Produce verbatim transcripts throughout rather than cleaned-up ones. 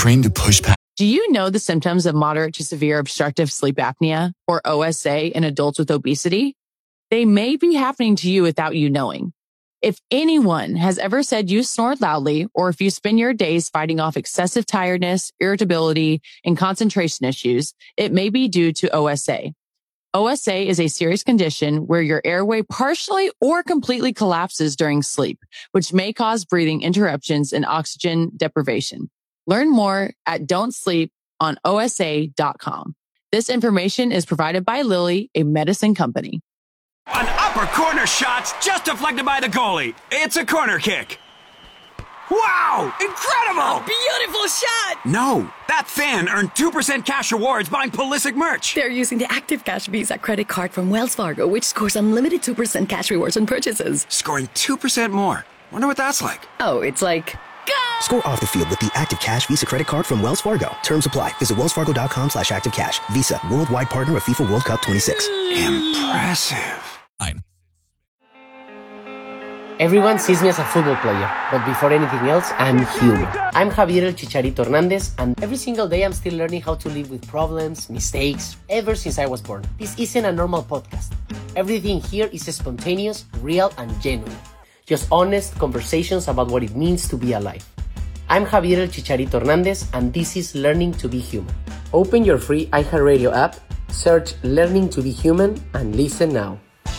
trained to push past. Do you know the symptoms of moderate to severe obstructive sleep apnea, or O S A, in adults with obesity? They may be happening to you without you knowing. If anyone has ever said you snore loudly, or if you spend your days fighting off excessive tiredness, irritability, and concentration issues, it may be due to O S A. O S A is a serious condition where your airway partially or completely collapses during sleep, which may cause breathing interruptions and oxygen deprivation. Learn more at don't sleep on O S A dot com. This information is provided by Lilly, a medicine company. An upper corner shot's just deflected by the goalie. It's a corner kick. Wow! Incredible! A beautiful shot! No, that fan earned two percent cash rewards buying Pulisic merch. They're using the Active Cash Visa credit card from Wells Fargo, which scores unlimited two percent cash rewards on purchases. Scoring two percent more. Wonder what that's like. Oh, it's like... Go! Score off the field with the Active Cash Visa credit card from Wells Fargo. Terms apply. Visit wellsfargo.com slash active cash. Visa, worldwide partner of FIFA World Cup twenty-six. Impressive. Fine. Everyone sees me as a football player, but before anything else, I'm human. I'm Javier El Chicharito Hernandez, and every single day I'm still learning how to live with problems, mistakes, ever since I was born. This isn't a normal podcast. Everything here is spontaneous, real, and genuine. Just honest conversations about what it means to be alive. I'm Javier El Chicharito Hernandez, and this is Learning to be Human. Open your free iHeartRadio app, search Learning to be Human, and listen now.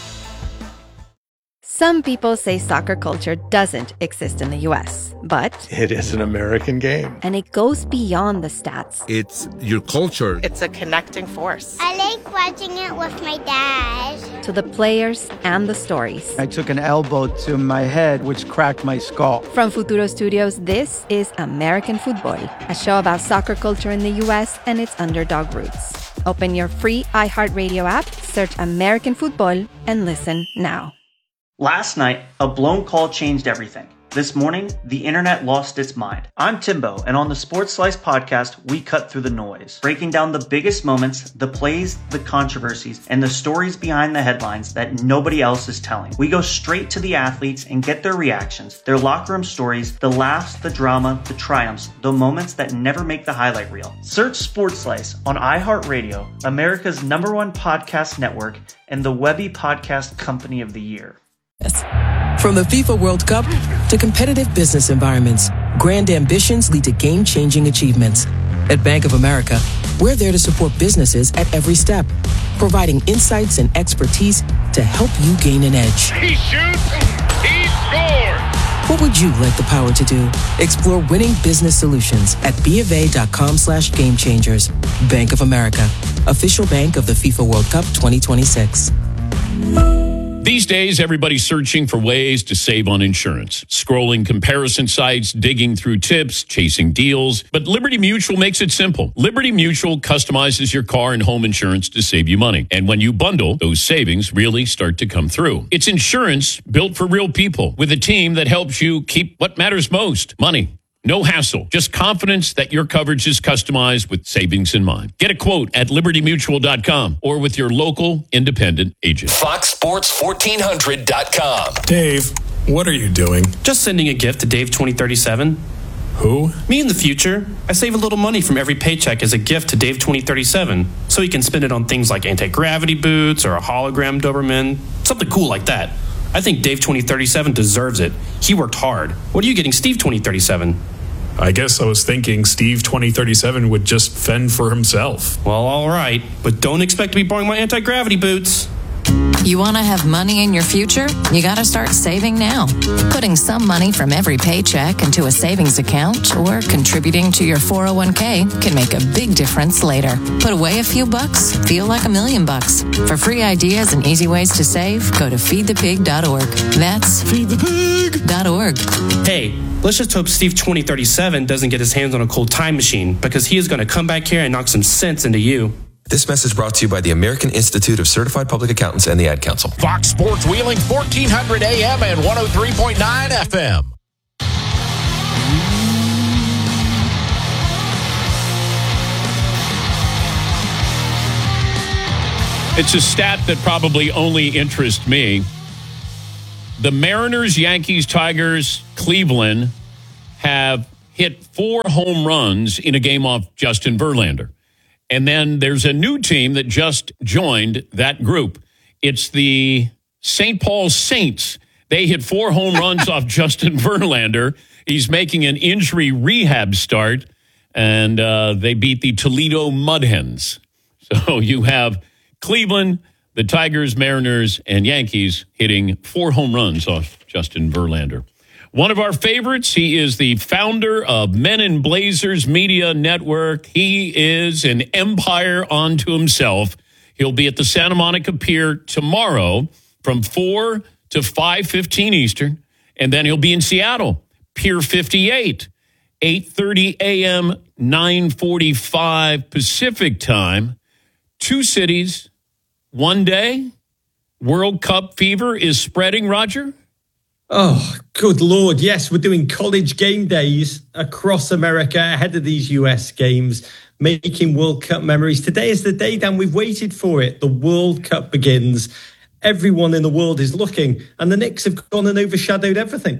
Some people say soccer culture doesn't exist in the U S, but it is an American game. And it goes beyond the stats. It's your culture. It's a connecting force. I like watching it with my dad. To the players and the stories. I took an elbow to my head, which cracked my skull. From Futuro Studios, this is American Football, a show about soccer culture in the U S and its underdog roots. Open your free iHeartRadio app, search American Football, and listen now. Last night, a blown call changed everything. This morning, the internet lost its mind. I'm Timbo, and on the Sports Slice podcast, we cut through the noise, breaking down the biggest moments, the plays, the controversies, and the stories behind the headlines that nobody else is telling. We go straight to the athletes and get their reactions, their locker room stories, the laughs, the drama, the triumphs, the moments that never make the highlight reel. Search Sports Slice on iHeartRadio, America's number one podcast network, and the Webby Podcast Company of the Year. From the FIFA World Cup to competitive business environments, grand ambitions lead to game-changing achievements. At Bank of America, we're there to support businesses at every step, providing insights and expertise to help you gain an edge. He shoots, he scores! What would you like the power to do? Explore winning business solutions at bofa.com slash game changers. Bank of America, official bank of the FIFA World Cup twenty twenty-six. These days, everybody's searching for ways to save on insurance. Scrolling comparison sites, digging through tips, chasing deals. But Liberty Mutual makes it simple. Liberty Mutual customizes your car and home insurance to save you money. And when you bundle, those savings really start to come through. It's insurance built for real people with a team that helps you keep what matters most, money. No hassle, just confidence that your coverage is customized with savings in mind. Get a quote at liberty mutual dot com or with your local independent agent. Fox Sports fourteen hundred dot com. Dave, what are you doing? Just sending a gift to Dave twenty thirty-seven. Who? Me in the future. I save a little money from every paycheck as a gift to Dave twenty thirty-seven, so he can spend it on things like anti-gravity boots or a hologram Doberman, something cool like that. I think Dave twenty thirty-seven deserves it. He worked hard. What are you getting Steve twenty thirty-seven? I guess I was thinking Steve twenty thirty-seven would just fend for himself. Well, all right, but don't expect to be borrowing my anti-gravity boots. You want to have money in your future? You got to start saving now. Putting some money from every paycheck into a savings account or contributing to your four oh one k can make a big difference later. Put away a few bucks, feel like a million bucks. For free ideas and easy ways to save, go to feed the pig dot org. That's feed the pig dot org. Hey, let's just hope Steve twenty thirty-seven doesn't get his hands on a cold time machine, because he is going to come back here and knock some sense into you. This message brought to you by the American Institute of Certified Public Accountants and the Ad Council. Fox Sports Wheeling, fourteen hundred A M and one oh three point nine F M. It's a stat that probably only interests me. The Mariners, Yankees, Tigers, Cleveland have hit four home runs in a game off Justin Verlander. And then there's a new team that just joined that group. It's the Saint Paul Saints. They hit four home runs off Justin Verlander. He's making an injury rehab start, and uh, they beat the Toledo Mudhens. So you have Cleveland, the Tigers, Mariners, and Yankees hitting four home runs off Justin Verlander. One of our favorites, he is the founder of Men in Blazers Media Network. He is an empire unto himself. He'll be at the Santa Monica Pier tomorrow from four to five fifteen Eastern, and then he'll be in Seattle, Pier fifty-eight, eight thirty a.m., nine forty-five Pacific time. Two cities, one day. World Cup fever is spreading, Roger? Oh, good Lord. Yes, we're doing college game days across America ahead of these U S games, making World Cup memories. Today is the day, Dan. We've waited for it. The World Cup begins. Everyone in the world is looking, and the Knicks have gone and overshadowed everything.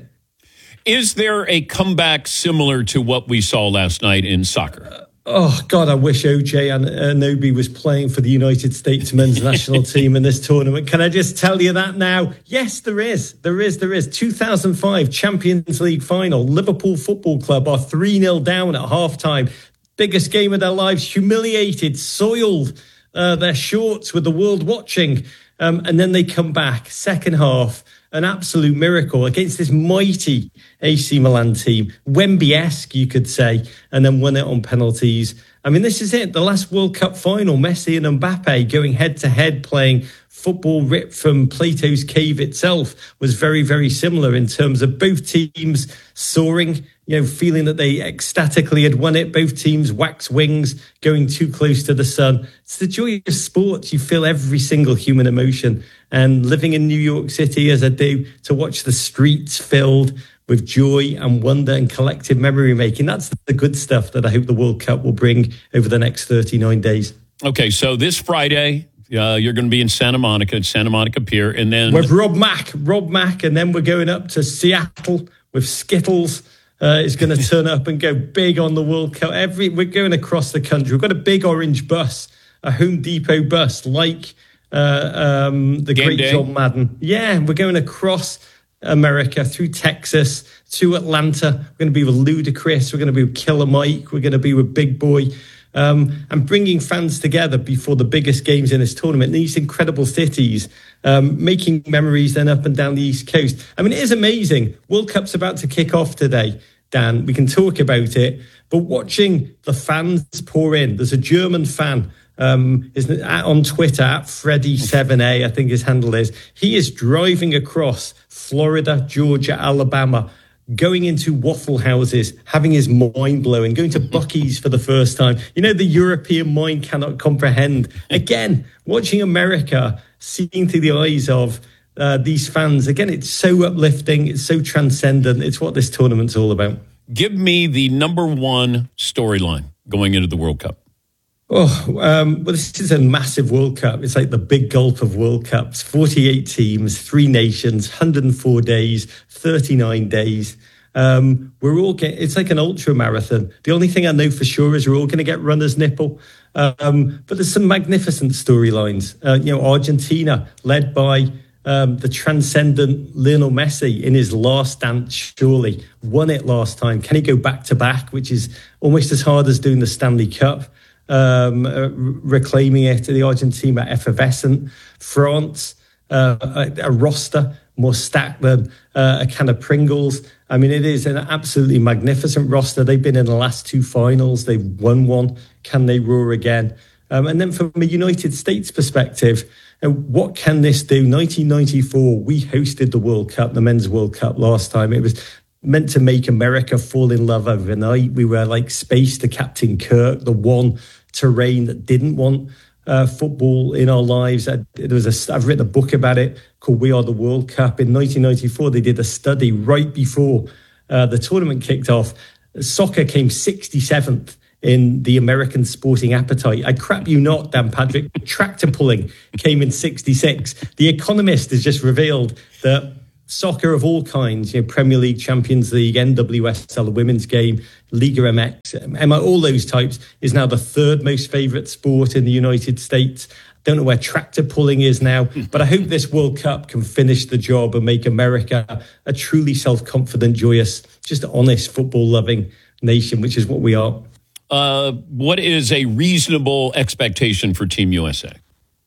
Is there a comeback similar to what we saw last night in soccer? Uh, oh, God, I wish O J Anunoby was playing for the United States men's national team in this tournament. Can I just tell you that now? Yes, there is. There is. There is. two thousand five Champions League final. Liverpool Football Club are three nil down at halftime. Biggest game of their lives. Humiliated, soiled uh, their shorts with the world watching. Um, and then they come back, second half, an absolute miracle against this mighty A C Milan team, Wemby-esque, you could say, and then won it on penalties. I mean, this is it, the last World Cup final, Messi and Mbappe going head-to-head, playing football ripped from Plato's cave itself, was very, very similar in terms of both teams soaring, you know, feeling that they ecstatically had won it. Both teams wax wings, going too close to the sun. It's the joy of sports. You feel every single human emotion. And living in New York City, as I do, to watch the streets filled with joy and wonder and collective memory making, that's the good stuff that I hope the World Cup will bring over the next thirty-nine days. Okay, so this Friday, Uh, you're going to be in Santa Monica, at Santa Monica Pier, and then... With Rob Mack, Rob Mack, and then we're going up to Seattle with Skittles. Uh, is going to turn up and go big on the World Cup. Every We're going across the country. We've got a big orange bus, a Home Depot bus, like uh, um, the Game great day. John Madden. Yeah, we're going across America, through Texas, to Atlanta. We're going to be with Ludacris. We're going to be with Killer Mike. We're going to be with Big Boy. Um, and bringing fans together before the biggest games in this tournament, these incredible cities, um, making memories then up and down the East Coast. I mean, it is amazing. World Cup's about to kick off today, Dan. We can talk about it, but watching the fans pour in. There's a German fan um, is on Twitter, at Freddy seven A, I think his handle is. He is driving across Florida, Georgia, Alabama, going into Waffle Houses, having his mind blowing, going to Buc-ee's for the first time. You know, the European mind cannot comprehend. Again, watching America, seeing through the eyes of uh, these fans. Again, it's so uplifting. It's so transcendent. It's what this tournament's all about. Give me the number one storyline going into the World Cup. Oh, um, well, this is a massive World Cup. It's like the big gulp of World Cups. forty-eight teams, three nations, one hundred four days, thirty-nine days. Um, we're all getting, it's like an ultra marathon. The only thing I know for sure is we're all going to get runner's nipple. Um, but there's some magnificent storylines. Uh, you know, Argentina, led by um, the transcendent Lionel Messi in his last dance, surely won it last time. Can he go back to back, which is almost as hard as doing the Stanley Cup? Um, uh, reclaiming it, the Argentina effervescent. France, uh, a, a roster more stacked than uh, a can of Pringles. I mean, it is an absolutely magnificent roster. They've been in the last two finals. They've won one. Can they roar again? Um, and then from a United States perspective, uh, what can this do? nineteen ninety-four, we hosted the World Cup, the Men's World Cup last time. It was meant to make America fall in love overnight. We were like space to Captain Kirk, the one terrain that didn't want uh, football in our lives. I, there was a, I've written a book about it called We Are the World Cup. In nineteen ninety-four, they did a study right before uh, the tournament kicked off. Soccer came sixty-seventh in the American sporting appetite. I crap you not, Dan Patrick. Tractor pulling came in sixty-six. The Economist has just revealed that soccer of all kinds, you know, Premier League, Champions League, N W S L, the women's game, Liga M X, M I, all those types, is now the third most favourite sport in the United States. Don't know where tractor pulling is now, but I hope this World Cup can finish the job and make America a truly self-confident, joyous, just honest, football-loving nation, which is what we are. Uh, what is a reasonable expectation for Team U S A?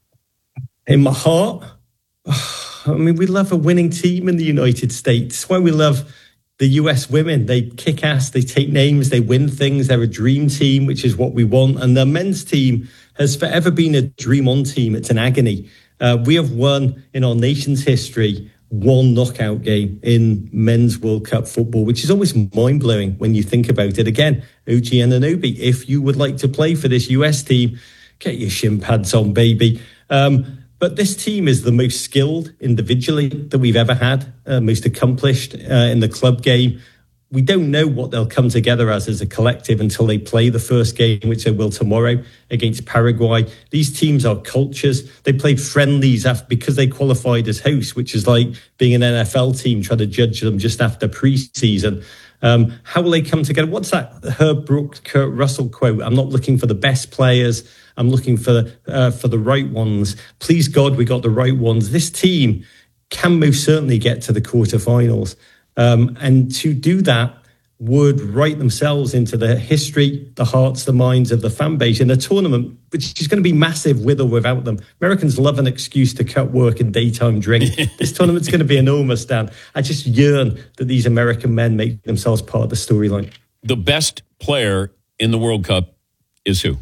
In my heart, I mean, we love a winning team in the United States. That's why we love the U S women. They kick ass, they take names, they win things. They're a dream team, which is what we want. And the men's team has forever been a dream on team. It's an agony. Uh, we have won in our nation's history one knockout game in men's World Cup football, which is always mind-blowing when you think about it. Again, O G Anunoby, if you would like to play for this U S team, get your shin pads on, baby. Um, But this team is the most skilled individually that we've ever had, uh, most accomplished uh, in the club game. We don't know what they'll come together as as a collective until they play the first game, which they will tomorrow against Paraguay. These teams are cultures. They played friendlies after, because they qualified as hosts, which is like being an N F L team trying to judge them just after preseason. Um, how will they come together? What's that Herb Brooks, Kurt Russell quote? I'm not looking for the best players. I'm looking for uh, for the right ones. Please God, we got the right ones. This team can most certainly get to the quarterfinals. Um, and to do that would write themselves into the history, the hearts, the minds of the fan base in a tournament, which is going to be massive with or without them. Americans love an excuse to cut work and daytime drink. This tournament's going to be enormous, Dan. I just yearn that these American men make themselves part of the storyline. The best player in the World Cup is who?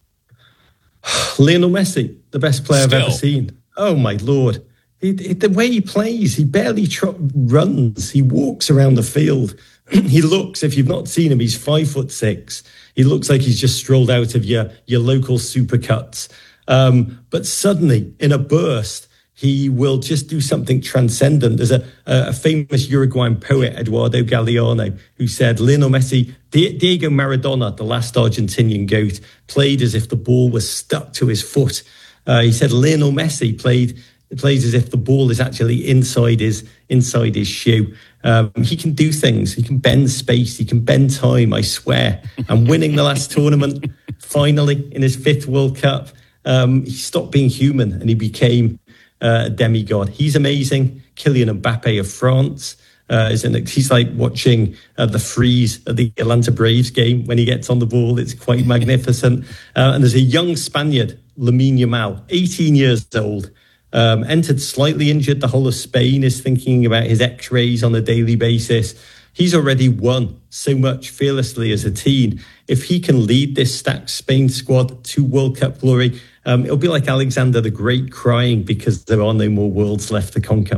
Lionel Messi, the best player Still. I've ever seen. Oh, my Lord. He, he, the way he plays, he barely tr- runs. He walks around the field. He looks, if you've not seen him, he's five foot six. He looks like he's just strolled out of your, your local supercuts. Um, but suddenly, in a burst, he will just do something transcendent. There's a, a famous Uruguayan poet, Eduardo Galeano, who said, Lionel Messi, Diego Maradona, the last Argentinian GOAT, played as if the ball was stuck to his foot. Uh, he said Lionel Messi played plays as if the ball is actually inside his inside his shoe. Um, he can do things. He can bend space. He can bend time, I swear. And winning the last tournament, finally, in his fifth World Cup, um, he stopped being human and he became uh, a demigod. He's amazing. Kylian Mbappe of France. Uh, is an, he's like watching uh, the freeze at the Atlanta Braves game when he gets on the ball. It's quite magnificent. Uh, and there's a young Spaniard, Lamine Yamal, eighteen years old, um, entered slightly injured. The whole of Spain is thinking about his x-rays on a daily basis. He's already won so much fearlessly as a teen. If he can lead this stacked Spain squad to World Cup glory, um, it'll be like Alexander the Great crying because there are no more worlds left to conquer.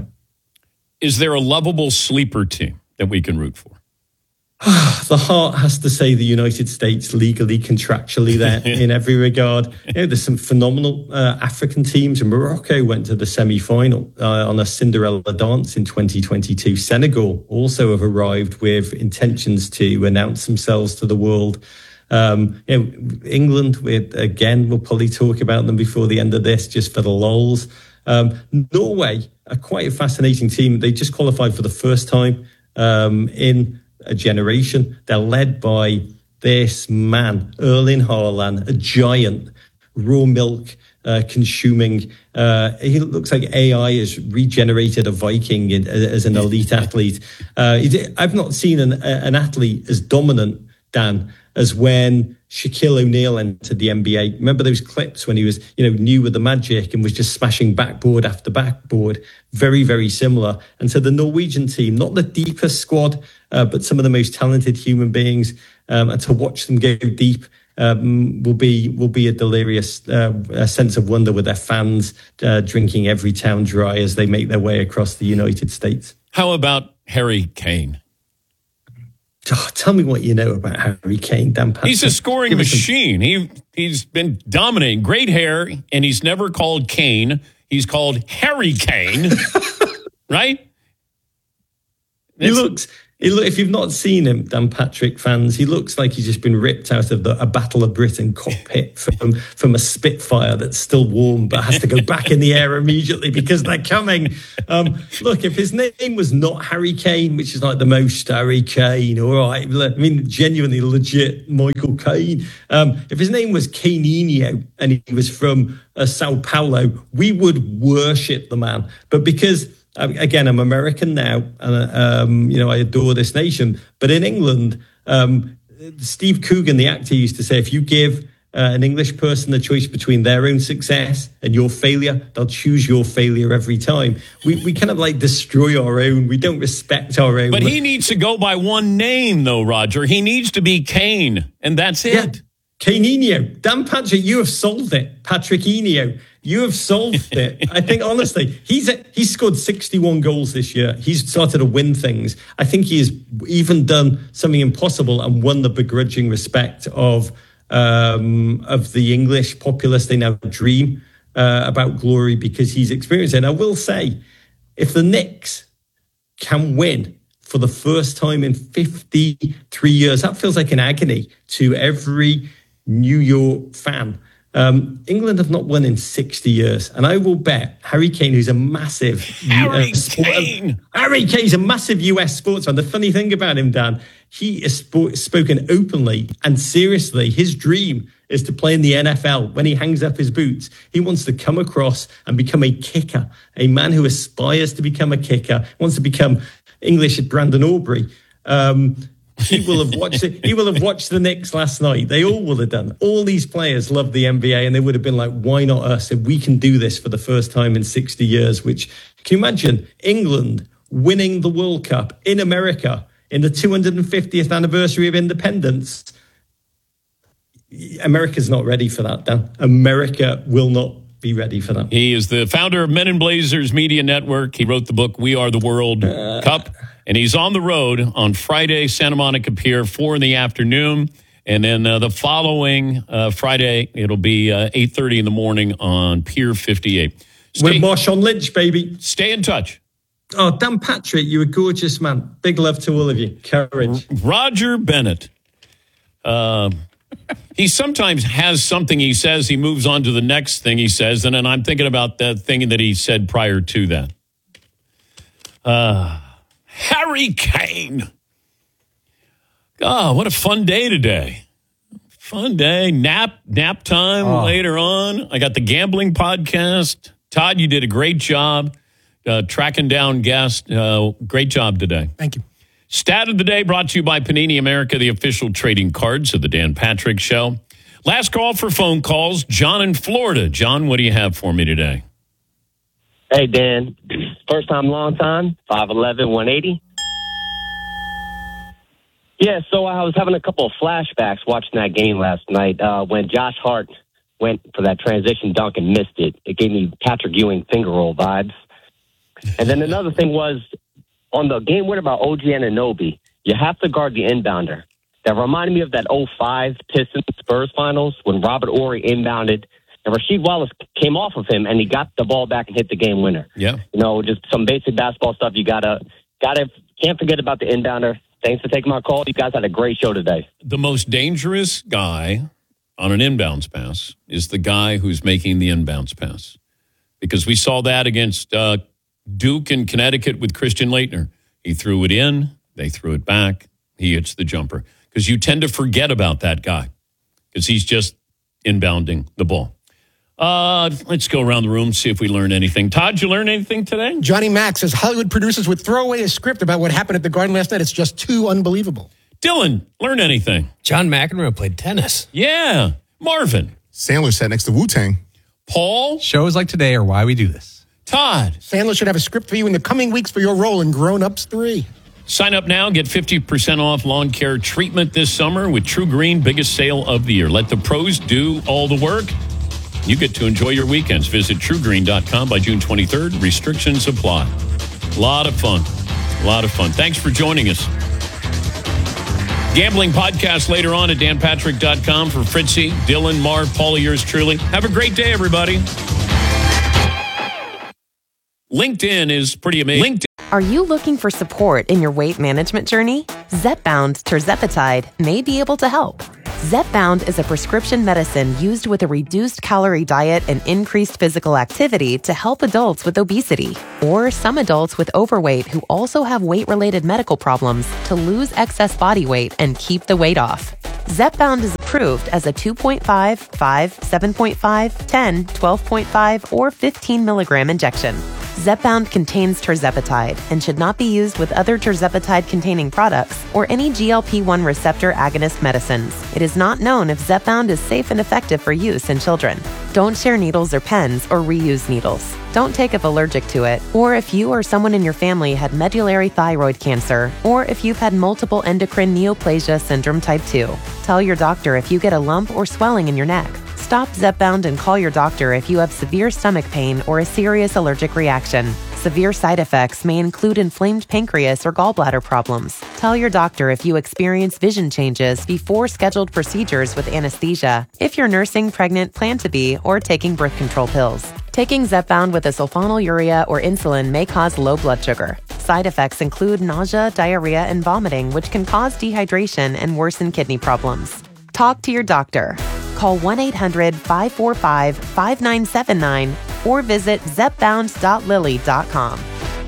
Is there a lovable sleeper team that we can root for? The heart has to say the United States legally, contractually there in every regard. You know, there's some phenomenal uh, African teams. Morocco went to the semi-final uh, on a Cinderella dance in twenty twenty-two. Senegal also have arrived with intentions to announce themselves to the world. Um, you know, England, with, again, we'll probably talk about them before the end of this, just for the lols. Um, Norway are quite a fascinating team. They just qualified for the first time um, in a generation. They're led by this man, Erling Haaland, a giant, raw milk uh, consuming. Uh, he looks like A I has regenerated a Viking in, as an elite athlete. Uh, I've not seen an, an athlete as dominant, Dan, as when Shaquille O'Neal entered the N B A. Remember those clips when he was, you know, new with the magic and was just smashing backboard after backboard? Very, very similar. And so the Norwegian team, not the deepest squad, uh, but some of the most talented human beings. Um, and to watch them go deep um, will be will be a delirious uh, a sense of wonder with their fans uh, drinking every town dry as they make their way across the United States. How about Harry Kane? Oh, tell me what you know about Harry Kane, Dan Patrick. He's a scoring Give machine. He, he's been dominating. Great hair, and he's never called Kane. He's called Harry Kane, right? He looks He look, if you've not seen him, Dan Patrick fans, he looks like he's just been ripped out of the, a Battle of Britain cockpit from, from a Spitfire that's still warm but has to go back in the air immediately because they're coming. Um, look, if his name was not Harry Kane, which is like the most Harry Kane, all right, I mean, genuinely legit Michael Caine. Um, if his name was Caninho and he was from uh, Sao Paulo, we would worship the man. But because... Again, I'm American now, and um, you know I adore this nation. But in England, um, Steve Coogan, the actor, used to say, if you give uh, an English person the choice between their own success and your failure, they'll choose your failure every time. We we kind of like destroy our own. We don't respect our own. But he needs to go by one name, though, Roger. He needs to be Kane, and that's it. Yeah. Caninho. Dan Patrick, you have solved it. Patrickinho. You have solved it. I think, honestly, he's a, he's scored sixty-one goals this year. He's started to win things. I think he has even done something impossible and won the begrudging respect of um, of the English populace. They now dream uh, about glory because he's experienced it. And I will say, if the Knicks can win for the first time in fifty-three years, that feels like an agony to every New York fan. Um, England have not won in sixty years, and I will bet Harry Kane, who's a massive Harry uh, sport, Kane, Harry Kane's a massive U S sportsman. The funny thing about him, Dan, he has sp- spoken openly and seriously. His dream is to play in the N F L. When he hangs up his boots, he wants to come across and become a kicker, a man who aspires to become a kicker, wants to become English at Brandon Aubrey. Um, He will have watched it. He will have watched the Knicks last night. They all will have done. All these players love the N B A, and they would have been like, "Why not us? If we can do this for the first time in sixty years." Which, can you imagine England winning the World Cup in America in the two hundred fiftieth anniversary of independence? America's not ready for that, Dan. America will not be ready for that. He is the founder of Men in Blazers Media Network. He wrote the book We Are the World uh, Cup. And he's on the road on Friday, Santa Monica Pier, four in the afternoon. And then uh, the following uh, Friday, it'll be uh, eight thirty in the morning on Pier fifty-eight. Stay, With Marshawn Lynch, baby. Stay in touch. Oh, Dan Patrick, you're a gorgeous man. Big love to all of you. Courage. Roger Bennett. Uh, he sometimes has something he says. He moves on to the next thing he says. And then I'm thinking about that thing that he said prior to that. Uh Harry Kane. Oh, what a fun day today. Fun day. Nap nap time oh. later on. I got the gambling podcast. Todd, you did a great job uh, tracking down guests. Uh, great job today. Thank you. Stat of the day brought to you by Panini America, the official trading cards of the Dan Patrick Show. Last call for phone calls. John in Florida. John, what do you have for me today? Hey, Dan. First time, long time. five eleven, one eighty. Yeah, so I was having a couple of flashbacks watching that game last night uh, when Josh Hart went for that transition dunk and missed it. It gave me Patrick Ewing finger roll vibes. And then another thing was on the game winner by O G Anunoby, you have to guard the inbounder. That reminded me of that oh five Pistons Spurs finals when Robert Horry inbounded and Rasheed Wallace came off of him, and he got the ball back and hit the game winner. Yeah, you know, just some basic basketball stuff. You gotta, gotta, can't forget about the inbounder. Thanks for taking my call. You guys had a great show today. The most dangerous guy on an inbounds pass is the guy who's making the inbounds pass, because we saw that against uh, Duke in Connecticut with Christian Laettner. He threw it in, they threw it back, he hits the jumper. Because you tend to forget about that guy because he's just inbounding the ball. Uh, let's go around the room, see if we learn anything. Todd, did you learn anything today? Johnny Mack says Hollywood producers would throw away a script about what happened at the Garden last night. It's just too unbelievable. Dylan, learn anything? John McEnroe played tennis. Yeah. Marvin. Sandler sat next to Wu-Tang. Paul. Shows like today are why we do this. Todd. Sandler should have a script for you in the coming weeks for your role in Grown Ups three. Sign up now. Get fifty percent off lawn care treatment this summer with True Green, biggest sale of the year. Let the pros do all the work. You get to enjoy your weekends. Visit true green dot com by June twenty-third. Restrictions apply. A lot of fun. A lot of fun. Thanks for joining us. Gambling podcast later on at dan patrick dot com for Fritzy, Dylan, Marv, Paula, yours truly. Have a great day, everybody. LinkedIn is pretty amazing. LinkedIn. Are you looking for support in your weight management journey? Zepbound tirzepatide may be able to help. Zepbound is a prescription medicine used with a reduced calorie diet and increased physical activity to help adults with obesity, or some adults with overweight who also have weight-related medical problems to lose excess body weight and keep the weight off. Zepbound is approved as a two point five, five, seven point five, ten, twelve point five, or fifteen milligram injection. Zepbound contains tirzepatide and should not be used with other tirzepatide-containing products or any G L P one receptor agonist medicines. It is not known if Zepbound is safe and effective for use in children. Don't share needles or pens or reuse needles. Don't take if allergic to it, or if you or someone in your family had medullary thyroid cancer, or if you've had multiple endocrine neoplasia syndrome type two. Tell your doctor if you get a lump or swelling in your neck. Stop Zepbound and call your doctor if you have severe stomach pain or a serious allergic reaction. Severe side effects may include inflamed pancreas or gallbladder problems. Tell your doctor if you experience vision changes before scheduled procedures with anesthesia, if you're nursing, pregnant, plan to be, or taking birth control pills. Taking Zepbound with a sulfonylurea or insulin may cause low blood sugar. Side effects include nausea, diarrhea, and vomiting, which can cause dehydration and worsen kidney problems. Talk to your doctor. Call one eight hundred, five four five, five nine seven nine or visit zepbound dot lilly dot com.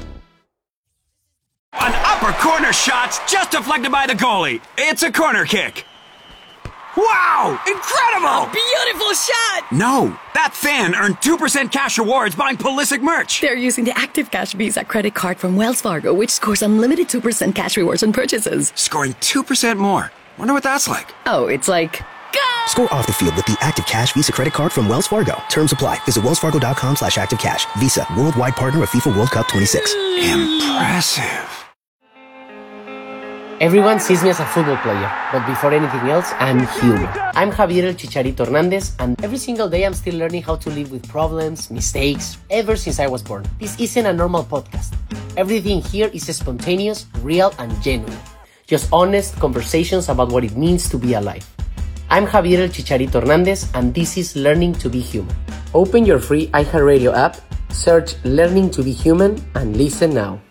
An upper corner shot just deflected by the goalie. It's a corner kick. Wow! Incredible! A beautiful shot! No, that fan earned two percent cash rewards buying Pulisic merch. They're using the Active Cash Visa credit card from Wells Fargo, which scores unlimited two percent cash rewards on purchases. Scoring two percent more. Wonder what that's like. Oh, it's like... Score off the field with the Active Cash Visa credit card from Wells Fargo. Terms apply. Visit wellsfargo.com slash active cash. Visa, worldwide partner of FIFA World Cup twenty-six. Impressive. Everyone sees me as a football player, but before anything else, I'm human. I'm Javier El Chicharito Hernandez, and every single day I'm still learning how to live with problems, mistakes, ever since I was born. This isn't a normal podcast. Everything here is spontaneous, real, and genuine. Just honest conversations about what it means to be alive. I'm Javier El Chicharito Hernandez, and this is Learning to be Human. Open your free iHeartRadio app, search Learning to be Human, and listen now.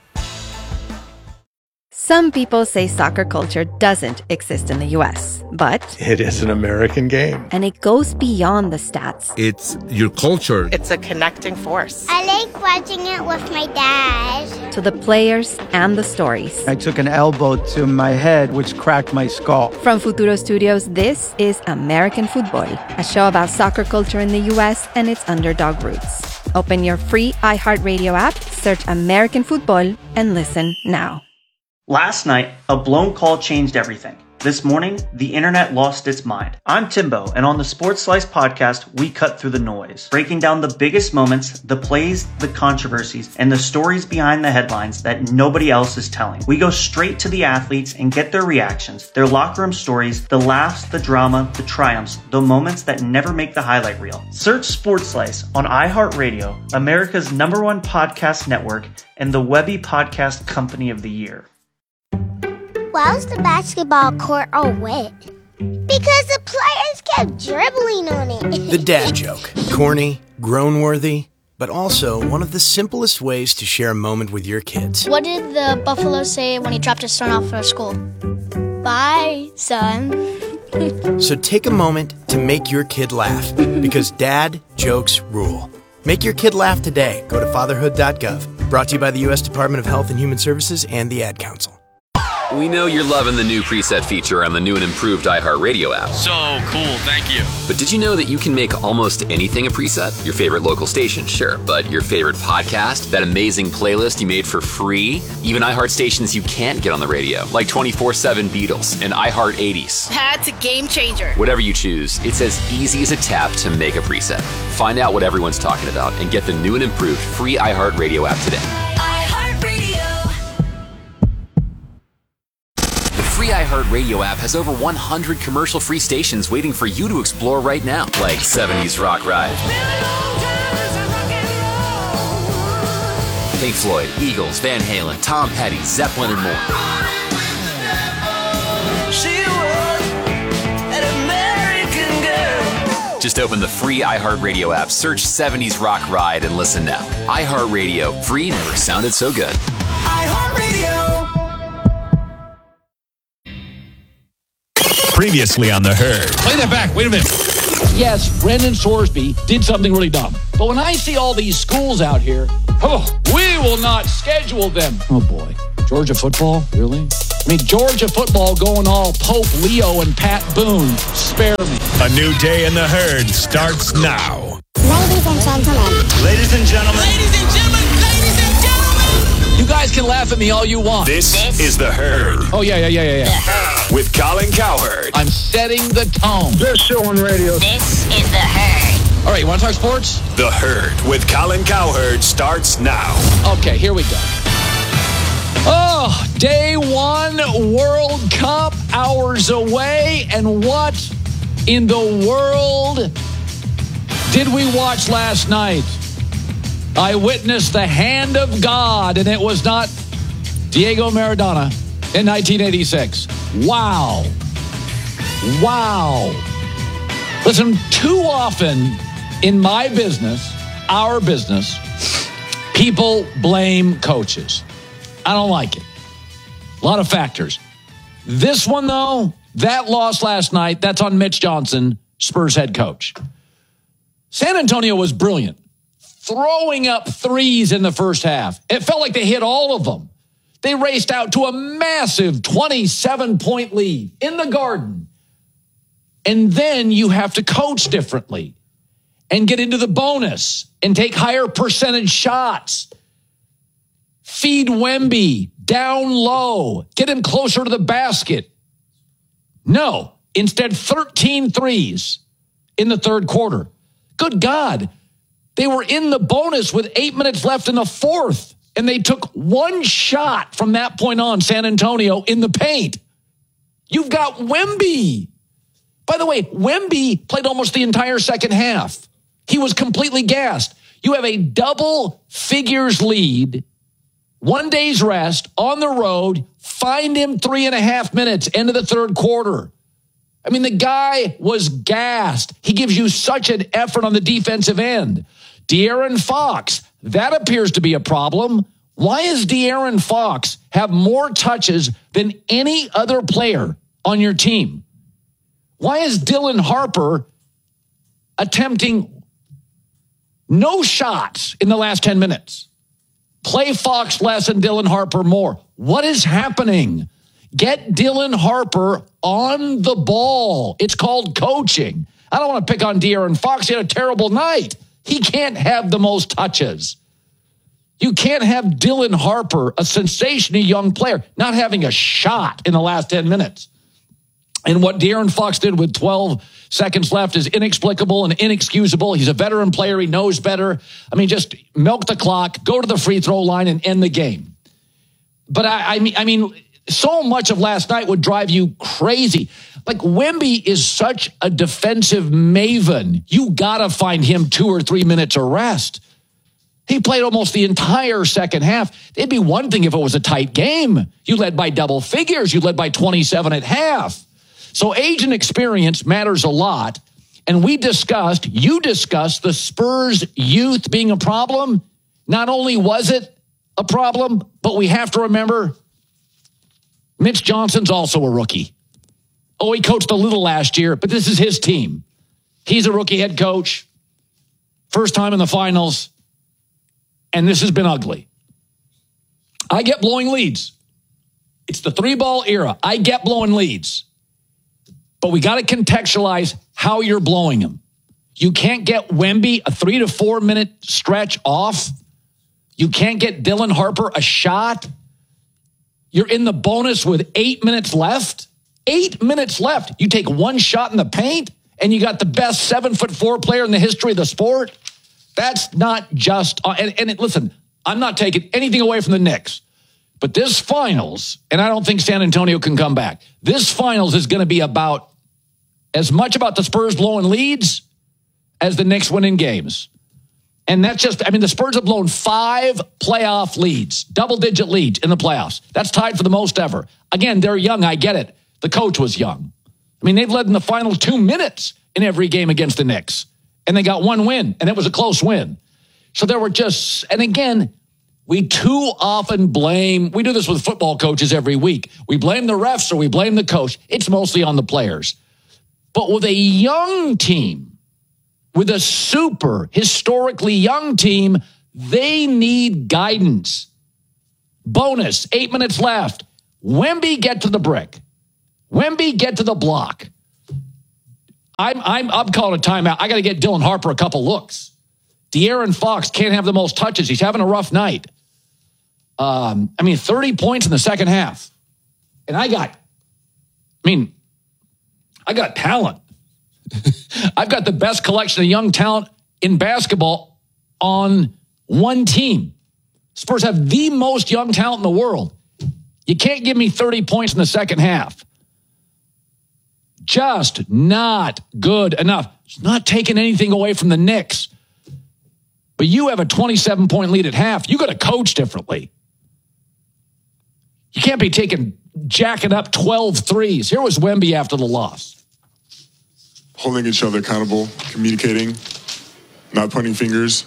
Some people say soccer culture doesn't exist in the U S, but It is an American game. and it goes beyond the stats. It's your culture. It's a connecting force. I like watching it with my dad. To the players and the stories. I took an elbow to my head, which cracked my skull. From Futuro Studios, this is American Football, a show about soccer culture in the U S and its underdog roots. Open your free iHeartRadio app, search American Football, and listen now. Last night, a blown call changed everything. This morning, the internet lost its mind. I'm Timbo, and on the Sports Slice podcast, we cut through the noise, breaking down the biggest moments, the plays, the controversies, and the stories behind the headlines that nobody else is telling. We go straight to the athletes and get their reactions, their locker room stories, the laughs, the drama, the triumphs, the moments that never make the highlight reel. Search Sports Slice on iHeartRadio, America's number one podcast network, and the Webby Podcast Company of the Year. Why was the basketball court all wet? Because the players kept dribbling on it. The dad joke. Corny, groan-worthy, but also one of the simplest ways to share a moment with your kids. What did the buffalo say when he dropped his son off at school? Bye, son. So take a moment to make your kid laugh, because dad jokes rule. Make your kid laugh today. Go to fatherhood dot gov. Brought to you by the U S Department of Health and Human Services and the Ad Council. We know you're loving the new preset feature on the new and improved iHeartRadio app. So cool, thank you. But did you know that you can make almost anything a preset? Your favorite local station, sure, but your favorite podcast, that amazing playlist you made for free, even iHeart stations you can't get on the radio, like twenty-four seven Beatles and iHeart eighties. That's a game changer. Whatever you choose, it's as easy as a tap to make a preset. Find out what everyone's talking about and get the new and improved free iHeartRadio app today. The free iHeartRadio app has over one hundred commercial-free stations waiting for you to explore right now, like seventies Rock Ride, Pink Floyd, Eagles, Van Halen, Tom Petty, Zeppelin, and more. Just open the free iHeartRadio app, search seventies Rock Ride, and listen now. iHeartRadio, free never sounded so good. iHeartRadio. Previously on The Herd. Play that back. Wait a minute. Yes, Brendan Sorsby did something really dumb. But when I see all these schools out here, oh, we will not schedule them. Oh, boy. Georgia football? Really? I mean, Georgia football going all Pope Leo and Pat Boone. Spare me. A new day in The Herd starts now. Ladies and gentlemen. Ladies and gentlemen. Ladies and gentlemen. Ladies and gentlemen. You guys can laugh at me all you want. This, this is The Herd. Oh, yeah, yeah, yeah, yeah, yeah. With Colin Cowherd. I'm setting the tone. Best show on radio. This is The Herd. All right, you want to talk sports? The Herd with Colin Cowherd starts now. Okay, here we go. Oh, day one, World Cup, hours away. And what in the world did we watch last night? I witnessed the hand of God, and it was not Diego Maradona in nineteen eighty-six. Wow. Wow. Listen, too often in my business, our business, people blame coaches. I don't like it. A lot of factors. This one, though, that loss last night, that's on Mitch Johnson, Spurs head coach. San Antonio was brilliant, throwing up threes in the first half. It felt like they hit all of them. They raced out to a massive twenty-seven point lead in the Garden. And then you have to coach differently and get into the bonus and take higher percentage shots. Feed Wemby down low. Get him closer to the basket. No, instead thirteen threes in the third quarter. Good God. They were in the bonus with eight minutes left in the fourth. And they took one shot from that point on, San Antonio, in the paint. You've got Wemby. By the way, Wemby played almost the entire second half. He was completely gassed. You have a double figures lead, one day's rest, on the road, find him three and a half minutes, end of the third quarter. I mean, the guy was gassed. He gives you such an effort on the defensive end. De'Aaron Fox, that appears to be a problem. Why does De'Aaron Fox have more touches than any other player on your team? Why is Dylan Harper attempting no shots in the last ten minutes? Play Fox less and Dylan Harper more. What is happening? Get Dylan Harper on the ball. It's called coaching. I don't want to pick on De'Aaron Fox. He had a terrible night. He can't have the most touches. You can't have Dylan Harper, a sensational young player, not having a shot in the last ten minutes. And what De'Aaron Fox did with twelve seconds left is inexplicable and inexcusable. He's a veteran player. He knows better. I mean, just milk the clock, go to the free throw line, and end the game. But I, I mean, I mean, so much of last night would drive you crazy. Like, Wemby is such a defensive maven. You got to find him two or three minutes of rest. He played almost the entire second half. It'd be one thing if it was a tight game. You led by double figures. You led by twenty-seven at half. So age and experience matters a lot. And we discussed, you discussed the Spurs youth being a problem. Not only was it a problem, but we have to remember Mitch Johnson's also a rookie. Oh, he coached a little last year, but this is his team. He's a rookie head coach. First time in the finals. And this has been ugly. I get blowing leads. It's the three-ball era. I get blowing leads. But we got to contextualize how you're blowing them. You can't get Wemby a three to four minute stretch off. You can't get Dylan Harper a shot. You're in the bonus with eight minutes left. Eight minutes left. You take one shot in the paint, and you got the best seven foot four player in the history of the sport. That's not just, uh, and, and it, listen, I'm not taking anything away from the Knicks, but this finals, and I don't think San Antonio can come back. This finals is going to be about as much about the Spurs blowing leads as the Knicks winning games. And that's just, I mean, the Spurs have blown five playoff leads, double-digit leads in the playoffs. That's tied for the most ever. Again, they're young, I get it. The coach was young. I mean, they've led in the final two minutes in every game against the Knicks. And they got one win, and it was a close win. So there were just, and again, we too often blame, we do this with football coaches every week. We blame the refs or we blame the coach. It's mostly on the players. But with a young team, with a super historically young team, they need guidance. Bonus, eight minutes left. Wemby, get to the brick. Wemby, get to the block. I'm I'm I'm calling a timeout. I got to get Dylan Harper a couple looks. De'Aaron Fox can't have the most touches. He's having a rough night. Um, I mean, thirty points in the second half. And I got, I mean, I got talent. I've got the best collection of young talent in basketball on one team. Spurs have the most young talent in the world. You can't give me thirty points in the second half. Just not good enough. It's not taking anything away from the Knicks. But you have a twenty-seven point lead at half. You got to coach differently. You can't be taking, jacking up twelve threes. Here was Wemby after the loss. Holding each other accountable, communicating, not pointing fingers.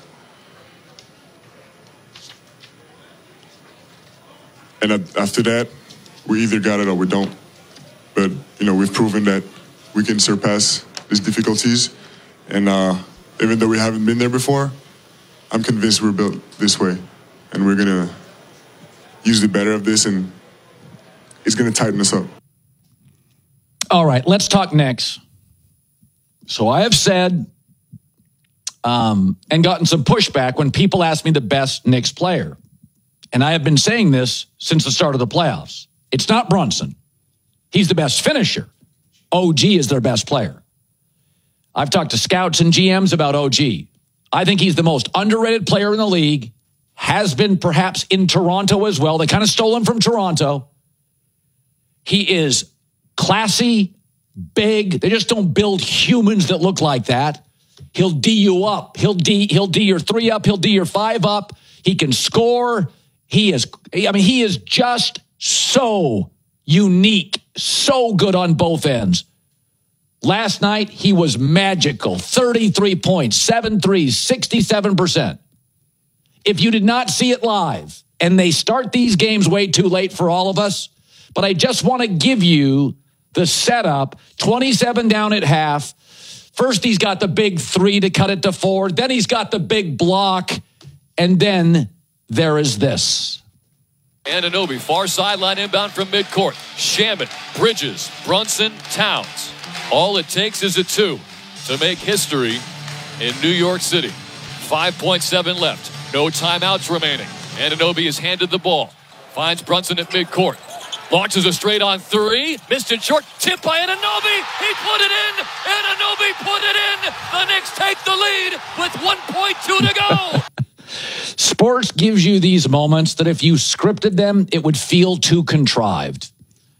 And after that, we either got it or we don't. But, you know, we've proven that we can surpass these difficulties. And uh, even though we haven't been there before, I'm convinced we're built this way. And we're going to use the better of this, and it's going to tighten us up. All right, let's talk Knicks. So I have said um, and gotten some pushback when people ask me the best Knicks player. And I have been saying this since the start of the playoffs. It's not Brunson. He's the best finisher. O G is their best player. I've talked to scouts and G Ms about O G. I think he's the most underrated player in the league, has been perhaps in Toronto as well. They kind of stole him from Toronto. He is classy, big. They just don't build humans that look like that. He'll D you up. He'll D, he'll D your three up. He'll D your five up. He can score. He is, I mean, he is just so unique, so good on both ends. Last night, he was magical. thirty-three points, seven threes, sixty-seven percent. If you did not see it live, and they start these games way too late for all of us, but I just want to give you the setup. twenty-seven down at half. First, he's got the big three to cut it to four. Then he's got the big block. And then there is this. Anunoby, far sideline inbound from midcourt. Shamet, Bridges, Brunson, Towns. All it takes is a two to make history in New York City. five point seven left. No timeouts remaining. Anunoby is handed the ball. Finds Brunson at midcourt. Launches a straight on three. Missed it short. Tip by Anunoby. He put it in. Anunoby put it in. The Knicks take the lead with one point two to go. Sports gives you these moments that if you scripted them, it would feel too contrived.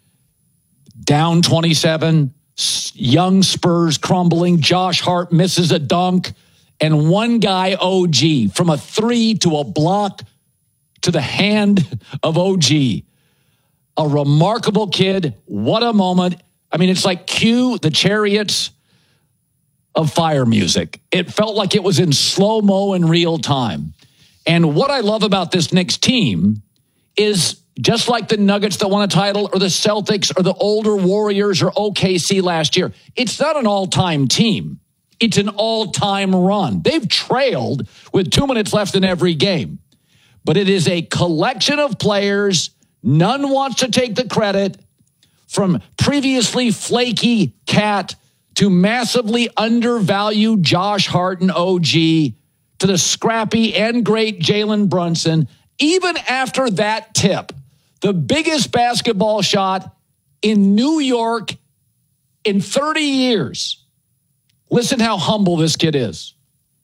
Down twenty-seven, young Spurs crumbling. Josh Hart misses a dunk. And one guy, O G, from a three to a block to the hand of O G. A remarkable kid. What a moment. I mean, it's like cue the Chariots of fire music. It felt like it was in slow-mo in real time. And what I love about this Knicks team is just like the Nuggets that won a title or the Celtics or the older Warriors or O K C last year, it's not an all-time team. It's an all-time run. They've trailed with two minutes left in every game. But it is a collection of players. None wants to take the credit, from previously flaky Cat to massively undervalued Josh Hart and O G to the scrappy and great Jalen Brunson. Even after that tip, the biggest basketball shot in New York in thirty years. Listen how humble this kid is.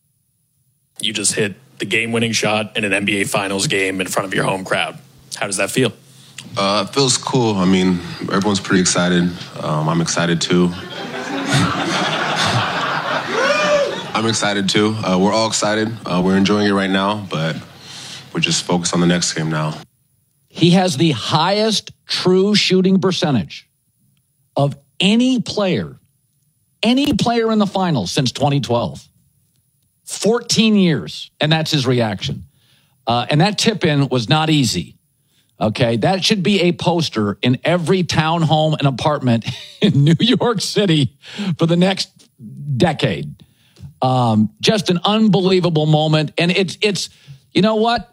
You just hit the game-winning shot in an N B A Finals game in front of your home crowd. How does that feel? Uh, it feels cool. I mean, everyone's pretty excited. Um, I'm excited too. I'm excited too. Uh, we're all excited. Uh, we're enjoying it right now, but we're just focused on the next game now. He has the highest true shooting percentage of any player any player in the finals since twenty twelve. fourteen years, and that's his reaction. Uh, and that tip-in was not easy. Okay, that should be a poster in every townhome and apartment in New York City for the next decade. Um, just an unbelievable moment. And it's, it's, you know what?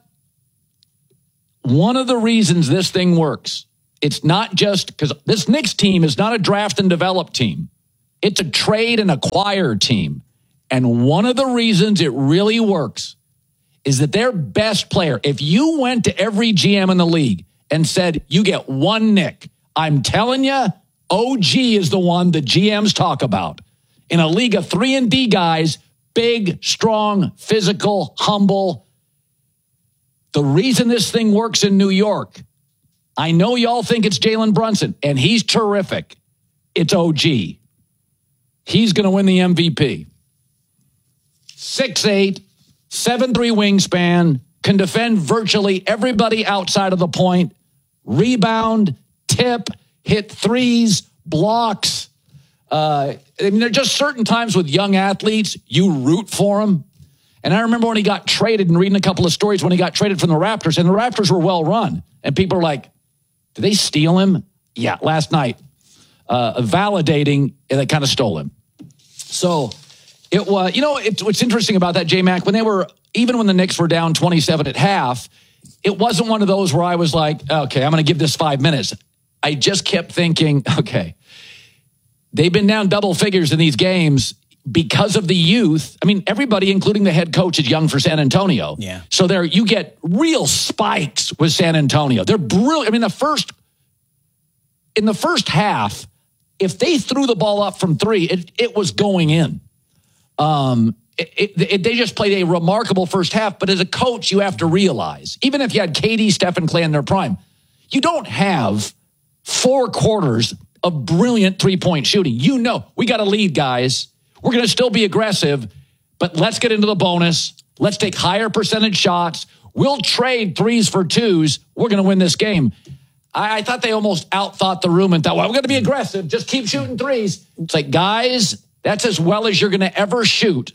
One of the reasons this thing works, it's not just because this Knicks team is not a draft and develop team. It's a trade and acquire team. And one of the reasons it really works is that their best player, if you went to every G M in the league and said, you get one Nick, I'm telling you, O G is the one the G Ms talk about. In a league of three and D guys, big, strong, physical, humble. The reason this thing works in New York, I know y'all think it's Jalen Brunson, and he's terrific. It's O G. He's going to win the M V P. six eight, seven three wingspan, can defend virtually everybody outside of the point, rebound, tip, hit threes, blocks. Uh, I mean, there are just certain times with young athletes, you root for them. And I remember when he got traded and reading a couple of stories when he got traded from the Raptors, and the Raptors were well run. And people are like, did they steal him? Yeah, last night. Uh, validating, and they kind of stole him. So it was, you know, it, what's interesting about that, J-Mac, when they were, even when the Knicks were down twenty-seven at half, it wasn't one of those where I was like, okay, I'm going to give this five minutes. I just kept thinking, okay, they've been down double figures in these games because of the youth. I mean, everybody, including the head coach, is young for San Antonio. Yeah. So there, you get real spikes with San Antonio. They're brilliant. I mean, the first, in the first half, if they threw the ball up from three, it, it was going in. Um, it, it, it, they just played a remarkable first half. But as a coach, you have to realize, even if you had K D, Steph, and Clay in their prime, you don't have four quarters of brilliant three-point shooting. You know, we got to lead, guys. We're going to still be aggressive, but let's get into the bonus. Let's take higher percentage shots. We'll trade threes for twos. We're going to win this game. I, I thought they almost outthought the room and thought, well, we're going to be aggressive. Just keep shooting threes. It's like, guys, that's as well as you're going to ever shoot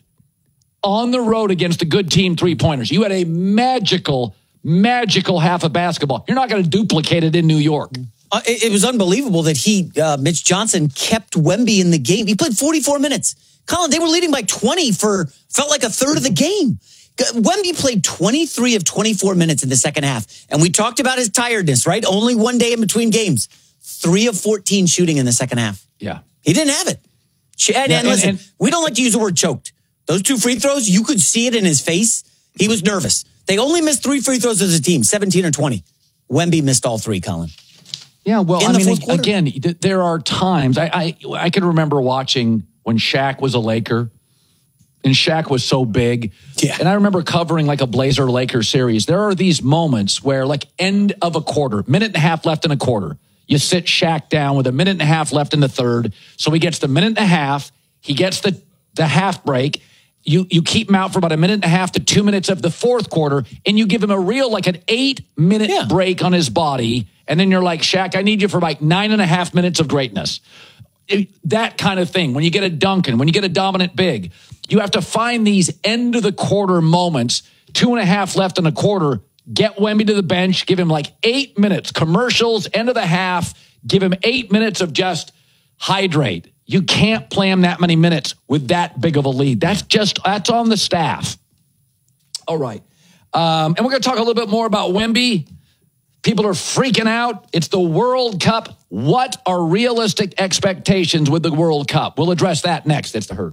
on the road against a good team three-pointers. You had a magical, magical half of basketball. You're not going to duplicate it in New York. Uh, it, it was unbelievable that he, uh, Mitch Johnson, kept Wemby in the game. He played forty-four minutes. Colin, they were leading by twenty for, felt like a third of the game. Wemby played twenty-three of twenty-four minutes in the second half. And we talked about his tiredness, right? Only one day in between games. Three of fourteen shooting in the second half. Yeah. He didn't have it. And, Yeah, and listen, and- and- we don't like to use the word choked. Those two free throws, you could see it in his face. He was nervous. They only missed three free throws as a team, seventeen or twenty. Wemby missed all three, Colin. Yeah, well, In I the mean, fourth quarter. again, th- there are times, I, I I can remember watching when Shaq was a Laker, and Shaq was so big. Yeah. And I remember covering like a Blazer-Laker series. There are these moments where, like, end of a quarter, minute and a half left in a quarter, you sit Shaq down with a minute and a half left in the third, so he gets the minute and a half, he gets the, the half break, You you keep him out for about a minute and a half to two minutes of the fourth quarter, and you give him a real, like an eight-minute Yeah. break on his body, and then you're like, Shaq, I need you for like nine and a half minutes of greatness. It- that kind of thing. When you get a Duncan, when you get a dominant big, you have to find these end-of-the-quarter moments, two and a half left in a quarter, get Wemby to the bench, give him like eight minutes, commercials, end of the half, give him eight minutes of just hydrate. You can't play him that many minutes with that big of a lead. That's just, that's on the staff. All right. Um, and we're going to talk a little bit more about Wemby. People are freaking out. It's the World Cup. What are realistic expectations with the World Cup? We'll address that next. It's the Herd.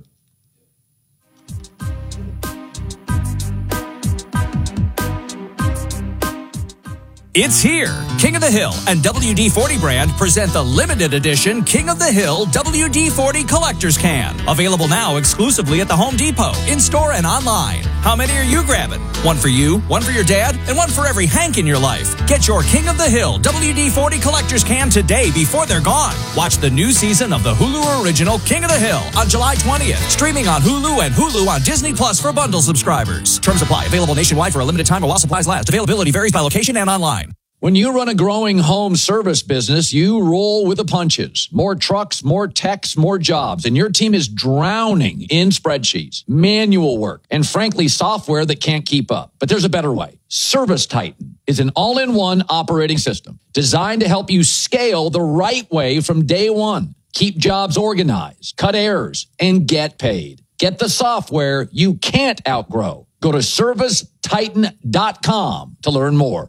It's here. King of the Hill and W D forty brand present the limited edition King of the Hill W D forty Collector's Can. Available now exclusively at the Home Depot, in-store and online. How many are you grabbing? One for you, one for your dad, and one for every Hank in your life. Get your King of the Hill W D forty Collector's Can today before they're gone. Watch the new season of the Hulu original King of the Hill on July twentieth. Streaming on Hulu and Hulu on Disney Plus for bundle subscribers. Terms apply. Available nationwide for a limited time or while supplies last. Availability varies by location and online. When you run a growing home service business, you roll with the punches. More trucks, more techs, more jobs, and your team is drowning in spreadsheets, manual work, and frankly, software that can't keep up. But there's a better way. Service Titan is an all-in-one operating system designed to help you scale the right way from day one. Keep jobs organized, cut errors, and get paid. Get the software you can't outgrow. Go to service titan dot com to learn more.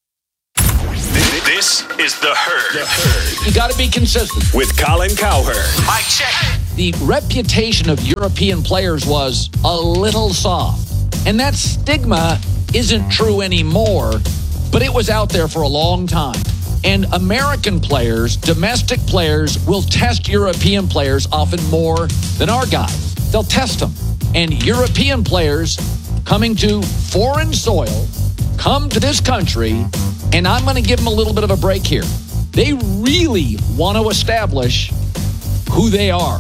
This is The Herd. The Herd. You got to be consistent. With Colin Cowherd. Mike check. The reputation of European players was a little soft. And that stigma isn't true anymore, but it was out there for a long time. And American players, domestic players, will test European players often more than our guys. They'll test them. And European players coming to foreign soil come to this country, and I'm going to give them a little bit of a break here. They really want to establish who they are.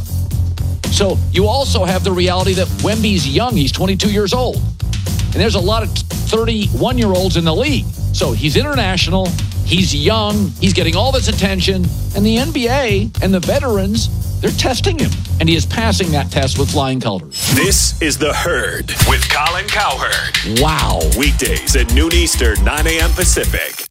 So you also have the reality that Wemby's young. He's twenty-two years old. And there's a lot of thirty-one-year-olds in the league. So he's international. He's young. He's getting all this attention. And the N B A and the veterans, they're testing him. And he is passing that test with flying colors. This is The Herd with Colin Cowherd. Wow. Weekdays at noon Eastern, nine a.m. Pacific.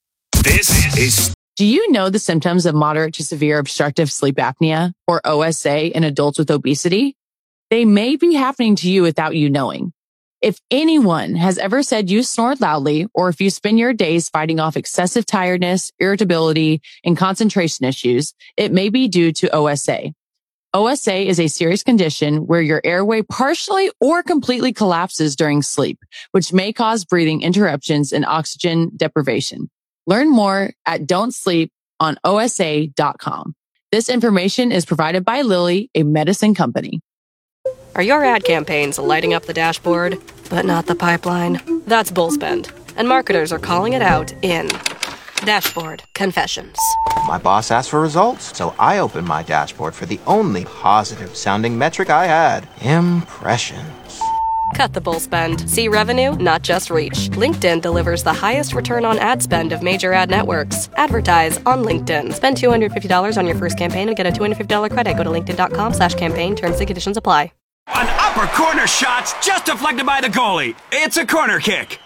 This is... Do you know the symptoms of moderate to severe obstructive sleep apnea, or O S A, in adults with obesity? They may be happening to you without you knowing. If anyone has ever said you snored loudly, or if you spend your days fighting off excessive tiredness, irritability, and concentration issues, it may be due to O S A. O S A is a serious condition where your airway partially or completely collapses during sleep, which may cause breathing interruptions and oxygen deprivation. Learn more at don't sleep on O S A dot com. This information is provided by Lilly, a medicine company. Are your ad campaigns lighting up the dashboard, but not the pipeline? That's Bullspend, and marketers are calling it out in Dashboard Confessions. My boss asked for results, so I opened my dashboard for the only positive-sounding metric I had: impressions. Cut the bull spend. See revenue, not just reach. LinkedIn delivers the highest return on ad spend of major ad networks. Advertise on LinkedIn. Spend two hundred fifty dollars on your first campaign and get a two hundred fifty dollars credit. Go to linkedin dot com slash campaign. Terms and conditions apply. An upper corner shot's just deflected by the goalie. It's a corner kick.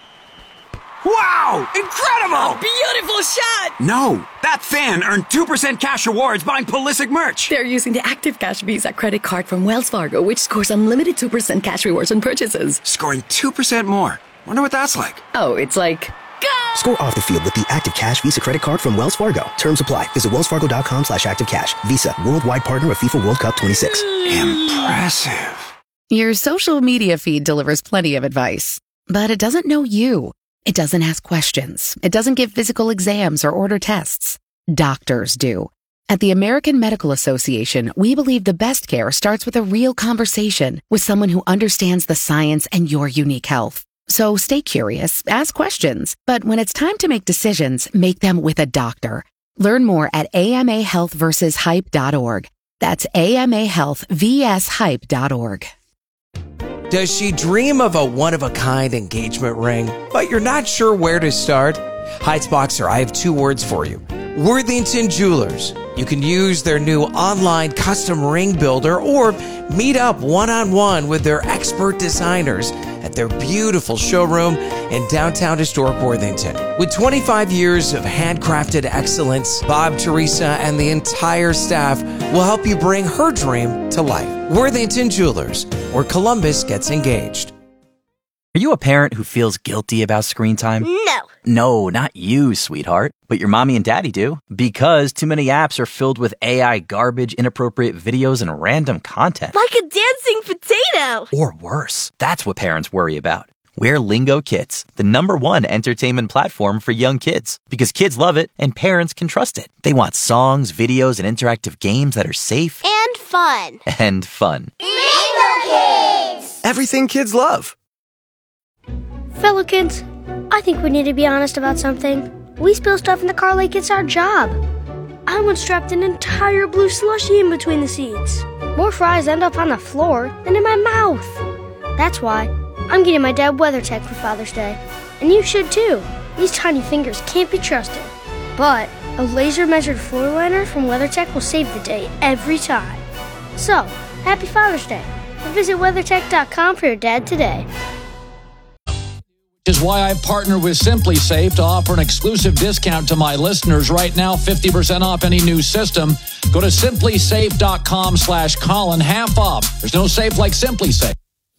Wow! Incredible! A beautiful shot! No, that fan earned two percent cash rewards buying Pulisic merch. They're using the Active Cash Visa credit card from Wells Fargo, which scores unlimited two percent cash rewards on purchases. Scoring two percent more. Wonder what that's like. Oh, it's like... Score off the field with the Active Cash Visa credit card from Wells Fargo. Terms apply. Visit wells fargo dot com slash active cash. Visa, worldwide partner of FIFA World Cup twenty-six. Impressive. Your social media feed delivers plenty of advice, but it doesn't know you. It doesn't ask questions. It doesn't give physical exams or order tests. Doctors do. At the American Medical Association, we believe the best care starts with a real conversation with someone who understands the science and your unique health. So stay curious, ask questions, but when it's time to make decisions, make them with a doctor. Learn more at A M A health versus hype dot org. That's A M A health versus hype dot org. Does she dream of a one-of-a-kind engagement ring, but you're not sure where to start? Heights-Boxer, I have two words for you. Worthington Jewelers. You can use their new online custom ring builder or meet up one-on-one with their expert designers at their beautiful showroom in downtown historic Worthington. With twenty-five years of handcrafted excellence, Bob, Teresa, and the entire staff will help you bring her dream to life. Worthington Jewelers, where Columbus gets engaged. Are you a parent who feels guilty about screen time? No. No, not you, sweetheart. But your mommy and daddy do. Because too many apps are filled with A I garbage, inappropriate videos, and random content. Like a dancing potato. Or worse. That's what parents worry about. We're Lingo Kids, the number one entertainment platform for young kids. Because kids love it and parents can trust it. They want songs, videos, and interactive games that are safe. And fun. And fun. Lingo Kids! Everything kids love. Fellow kids, I think we need to be honest about something. We spill stuff in the car like it's our job. I once dropped an entire blue slushie in between the seats. More fries end up on the floor than in my mouth. That's why I'm getting my dad WeatherTech for Father's Day. And you should too. These tiny fingers can't be trusted. But a laser-measured floor liner from WeatherTech will save the day every time. So, happy Father's Day. And visit WeatherTech dot com for your dad today. Which is why I partnered with Simply Safe to offer an exclusive discount to my listeners right now, fifty percent off any new system. Go to simply safe dot com slash Colin, half off. There's no safe like Simply Safe.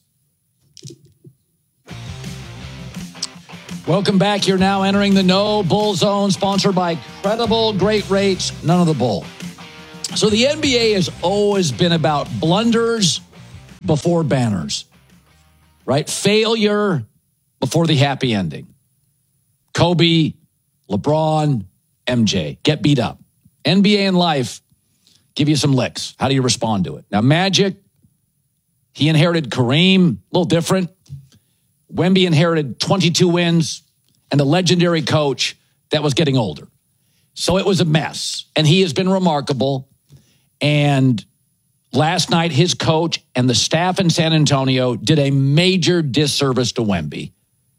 Welcome back. You're now entering the No Bull Zone, sponsored by Credible Great Rates, none of the bull. So the N B A has always been about blunders before banners, right? Failure before the happy ending. Kobe, LeBron, M J, get beat up. N B A and life give you some licks. How do you respond to it? Now, Magic, he inherited Kareem, a little different. Wemby inherited twenty-two wins and a legendary coach that was getting older. So it was a mess, and he has been remarkable. And last night, his coach and the staff in San Antonio did a major disservice to Wemby.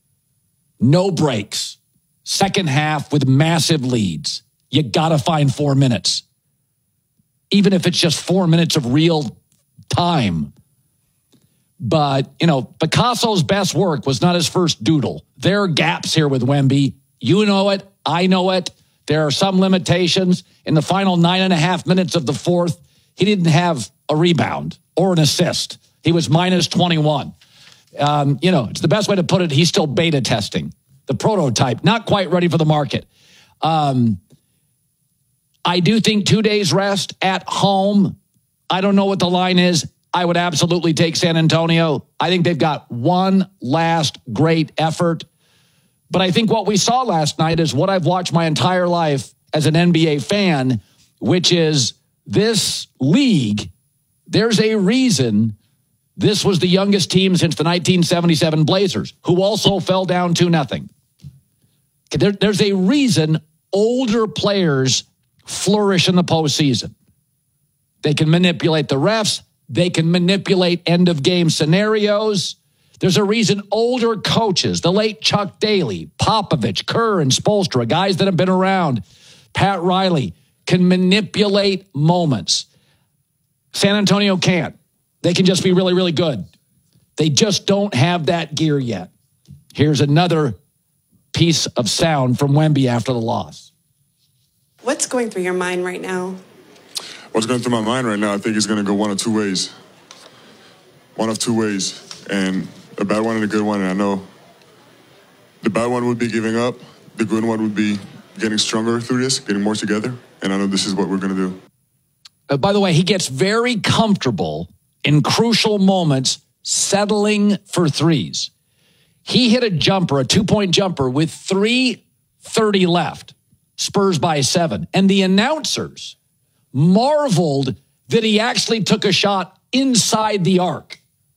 No breaks. Second half with massive leads. You got to find four minutes. Even if it's just four minutes of real time. But, you know, Picasso's best work was not his first doodle. There are gaps here with Wemby. You know it. I know it. There are some limitations. In the final nine and a half minutes of the fourth, he didn't have a rebound or an assist. He was minus twenty-one. Um, you know, it's the best way to put it. He's still beta testing. The prototype, not quite ready for the market. Um, I do think two days rest at home. I don't know what the line is. I would absolutely take San Antonio. I think they've got one last great effort. But I think what we saw last night is what I've watched my entire life as an N B A fan, which is this league, there's a reason this was the youngest team since the nineteen seventy-seven Blazers, who also fell down two nothing. There, there's a reason older players flourish in the postseason. They can manipulate the refs. They can manipulate end-of-game scenarios. There's a reason older coaches, the late Chuck Daly, Popovich, Kerr, and Spoelstra, guys that have been around, Pat Riley, can manipulate moments. San Antonio can't. They can just be really, really good. They just don't have that gear yet. Here's another piece of sound from Wemby after the loss. What's going through your mind right now? What's going through my mind right now, I think it's going to go one of two ways. One of two ways. And a bad one and a good one. And I know the bad one would be giving up. The good one would be getting stronger through this, getting more together. And I know this is what we're going to do. Uh, by the way, he gets very comfortable in crucial moments settling for threes. He hit a jumper, a two-point jumper with three thirty left. Spurs by seven. And the announcers marveled that he actually took a shot inside the arc.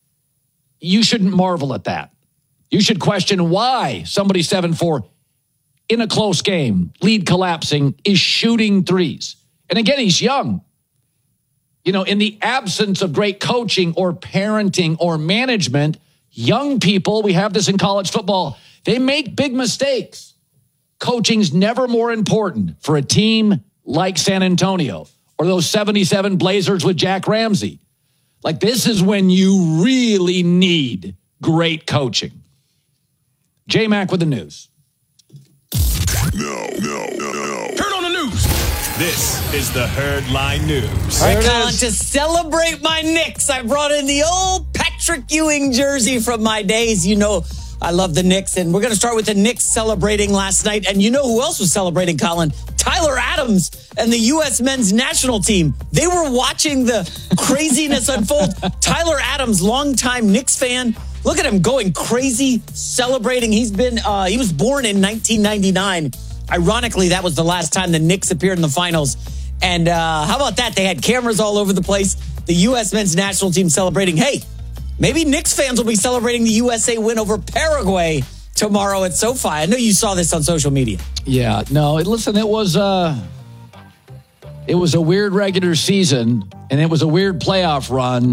You shouldn't marvel at that. You should question why somebody seven four in a close game, lead collapsing, is shooting threes. And again, he's young. You know, in the absence of great coaching or parenting or management, young people, we have this in college football, they make big mistakes. Coaching's never more important for a team like San Antonio or those seventy-seven Blazers with Jack Ramsey. Like, this is when you really need great coaching. J-Mac with the news. No, no, no, no. Turn on the news. This is the Herd Line News. All right, Colin, to celebrate my Knicks, I brought in the old Patrick Ewing jersey from my days. You know, I love the Knicks, and we're going to start with the Knicks celebrating last night. And you know who else was celebrating, Colin? Tyler Adams and the U S men's national team. They were watching the craziness unfold. Tyler Adams, longtime Knicks fan. Look at him going crazy, celebrating. He's been, uh, he was born in nineteen ninety-nine. Ironically, that was the last time the Knicks appeared in the finals. And uh, how about that? They had cameras all over the place. The U S men's national team celebrating. Hey, maybe Knicks fans will be celebrating the U S A win over Paraguay tomorrow at SoFi. I know you saw this on social media. Yeah, no, listen, it was uh, it was a weird regular season, and it was a weird playoff run.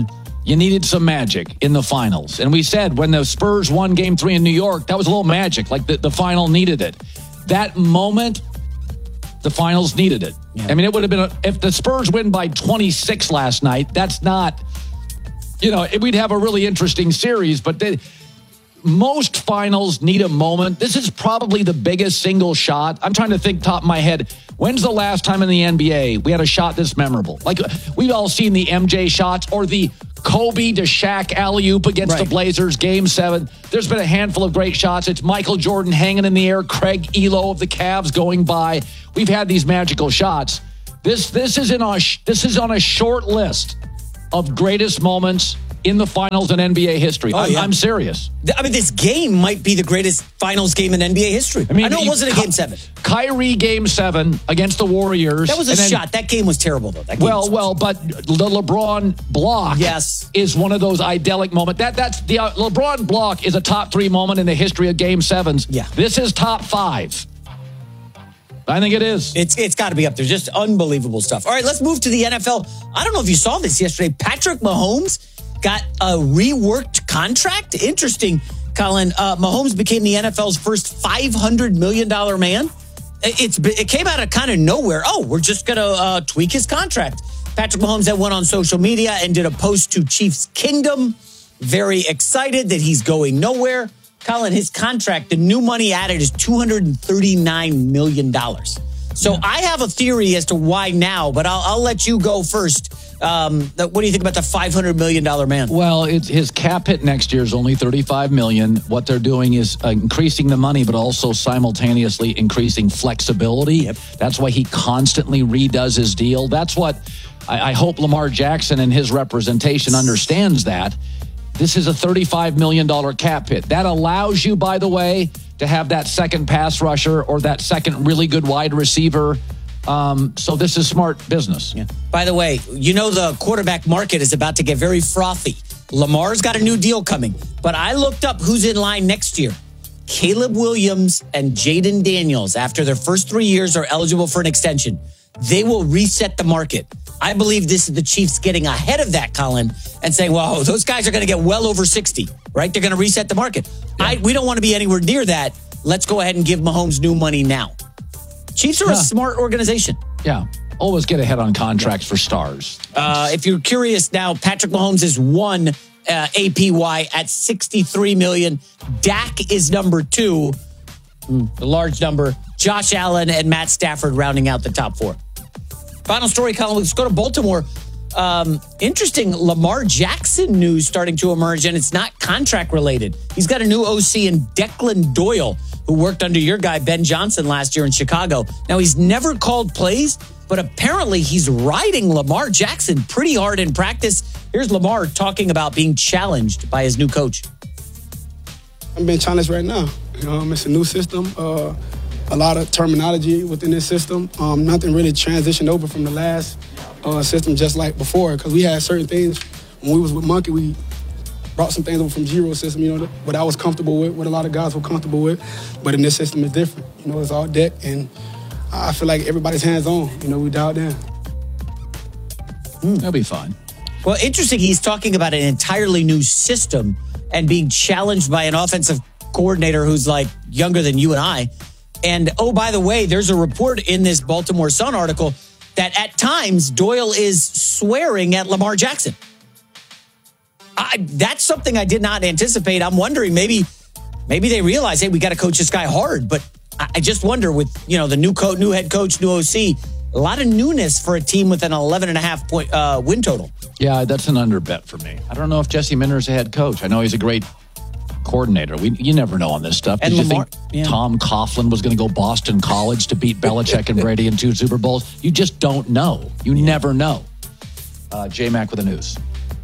You needed some magic in the finals. And we said when the Spurs won game three in New York, that was a little magic. Like the, the final needed it. That moment, the finals needed it. Yeah. I mean, it would have been, a, if the Spurs win by twenty-six last night, that's not, you know, we'd have a really interesting series. But they, most finals need a moment. This is probably the biggest single shot. I'm trying to think top of my head. When's the last time in the N B A we had a shot this memorable? Like, we've all seen the M J shots or the Kobe to Shaq alley-oop against right. the Blazers, game seven. There's been a handful of great shots. It's Michael Jordan hanging in the air, Craig Elo of the Cavs going by. We've had these magical shots. This this is in a this is on a short list of greatest moments in the finals in N B A history. Oh, I'm, yeah. I'm serious. I mean, this game might be the greatest finals game in N B A history. I mean, I know it wasn't a game seven. Kyrie game seven against the Warriors. That was a then, shot. That game was terrible, though. That game well, well, but the LeBron block yes. is one of those idyllic moments. That that's the uh, LeBron block is a top three moment in the history of game sevens. Yeah. This is top five. I think it is. It's It's got to be up there. Just unbelievable stuff. All right, let's move to the N F L. I don't know if you saw this yesterday. Patrick Mahomes got a reworked contract. Interesting, Colin. Uh, Mahomes became the N F L's first five hundred million dollars man. It's It came out of kind of nowhere. Oh, we're just going to uh, tweak his contract. Patrick Mahomes then went on social media and did a post to Chiefs Kingdom. Very excited that he's going nowhere. Colin, his contract, the new money added is two hundred thirty-nine million dollars. So yeah. I have a theory as to why now, but I'll, I'll let you go first. Um, what do you think about the five hundred million dollars man? Well, it's, his cap hit next year is only thirty-five million dollars. What they're doing is uh, increasing the money, but also simultaneously increasing flexibility. Yep. That's why he constantly redoes his deal. That's what I, I hope Lamar Jackson and his representation understands that. This is a thirty-five million dollars cap hit. That allows you, by the way, to have that second pass rusher or that second really good wide receiver. Um, so this is smart business. Yeah. By the way, you know the quarterback market is about to get very frothy. Lamar's got a new deal coming, but I looked up who's in line next year. Caleb Williams and Jaden Daniels, after their first three years, are eligible for an extension. They will reset the market. I believe this is the Chiefs getting ahead of that, Colin, and saying, well, those guys are going to get well over sixty, right? They're going to reset the market. Yeah. I, we don't want to be anywhere near that. Let's go ahead and give Mahomes new money now. Chiefs are yeah. a smart organization. Yeah. Always get ahead on contracts yeah. for stars. Uh, if you're curious now, Patrick Mahomes is one uh, A P Y at sixty-three million dollars. Dak is number two, mm, the large number. Josh Allen and Matt Stafford rounding out the top four. Final story, Colin. Let's go to Baltimore. Um, interesting Lamar Jackson news starting to emerge, and it's not contract related. He's got a new O C in Declan Doyle, who worked under your guy, Ben Johnson, last year in Chicago. Now, he's never called plays, but apparently he's riding Lamar Jackson pretty hard in practice. Here's Lamar talking about being challenged by his new coach. I'm being challenged right now. You know, it's a new system. Uh, a lot of terminology within this system. Um, nothing really transitioned over from the last uh, system just like before, because we had certain things. When we was with Monkey, we brought some things over from Giro system, you know, what I was comfortable with, what a lot of guys were comfortable with. But in this system, it's different. You know, it's all deck, and I feel like everybody's hands-on. You know, we dialed in. Mm, that'll be fine. Well, interesting. He's talking about an entirely new system and being challenged by an offensive coordinator who's like younger than you and I. And, oh, by the way, there's a report in this Baltimore Sun article that at times Doyle is swearing at Lamar Jackson. I, that's something I did not anticipate. I'm wondering maybe maybe they realize, hey, we got to coach this guy hard. But I, I just wonder with, you know, the new co- new head coach, new O C, a lot of newness for a team with an eleven and a half point uh, win total. Yeah, that's an under bet for me. I don't know if Jesse Minter's a head coach. I know he's a great coordinator. We You never know on this stuff. Did And you Lamar, think yeah. Tom Coughlin was going to go Boston College to beat Belichick and Brady in two Super Bowls? You just don't know. You yeah. never know. Uh, J-Mac with the news.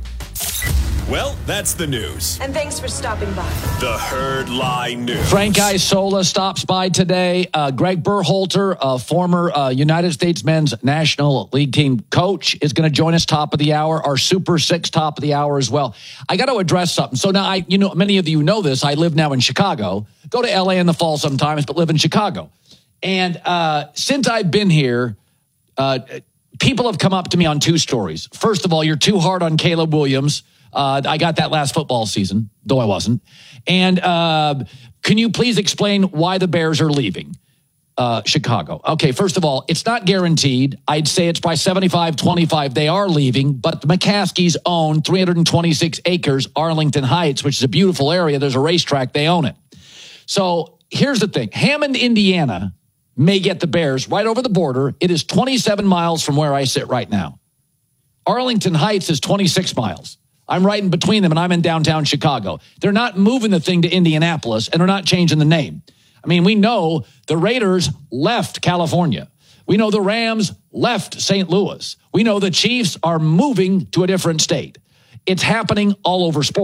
Well, that's the news. And thanks for stopping by. The Herd Lie News. Frank Isola stops by today. Uh, Greg Berhalter, a former uh, United States men's national league team coach, is going to join us top of the hour. Our Super Six top of the hour as well. I got to address something. So now, I, you know, many of you know this. I live now in Chicago. Go to L A in the fall sometimes, but live in Chicago. And uh, since I've been here, uh, people have come up to me on two stories. First of all, you're too hard on Caleb Williams. Uh, I got that last football season, though I wasn't. And uh, can you please explain why the Bears are leaving uh, Chicago? Okay, first of all, it's not guaranteed. I'd say it's by seventy-five twenty-five they are leaving, but the McCaskies own three hundred twenty-six acres, Arlington Heights, which is a beautiful area. There's a racetrack. They own it. So here's the thing. Hammond, Indiana may get the Bears right over the border. It is twenty-seven miles from where I sit right now. Arlington Heights is twenty-six miles. I'm right in between them, and I'm in downtown Chicago. They're not moving the thing to Indianapolis, and they're not changing the name. I mean, we know the Raiders left California. We know the Rams left Saint Louis. We know the Chiefs are moving to a different state. It's happening all over sports.